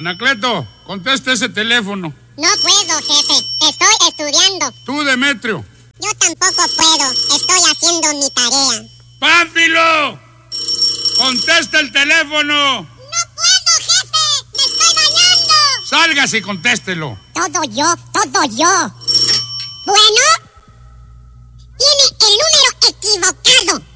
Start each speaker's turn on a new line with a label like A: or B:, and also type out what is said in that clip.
A: Anacleto, contesta ese teléfono.
B: No puedo, jefe. Estoy estudiando.
A: Tú, Demetrio.
B: Yo tampoco puedo. Estoy haciendo mi tarea.
A: ¡Pánfilo! ¡Contesta el teléfono!
B: ¡No puedo, jefe! ¡Me estoy bañando!
A: ¡Sálgase y contéstelo!
B: Todo yo. Bueno, tiene el número equivocado.